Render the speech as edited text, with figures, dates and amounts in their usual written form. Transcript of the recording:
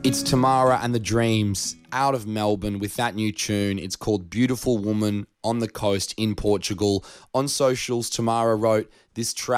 It's Tamara and the Dreams out of Melbourne with that new tune. It's called Beautiful Woman on the Coast in Portugal. On socials, Tamara wrote, "This track